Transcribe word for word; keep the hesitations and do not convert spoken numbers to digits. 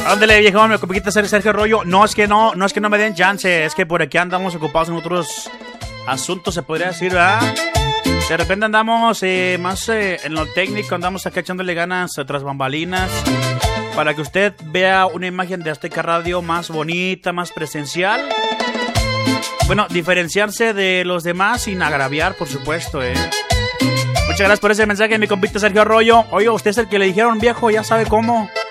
Ándale, viejo, me compita Sergio Arroyo. No es que no, no es que no me den chance, es que por aquí andamos ocupados en otros asuntos, se podría decir, ¿verdad? De repente andamos eh, más eh, en lo técnico, andamos acá echándole ganas a tras bambalinas para que usted vea una imagen de Azteca Radio más bonita, más presencial. Bueno, diferenciarse de los demás sin agraviar, por supuesto, ¿eh? Muchas gracias por ese mensaje, mi compita Sergio Arroyo. Oiga, usted es el que le dijeron viejo, ya sabe cómo.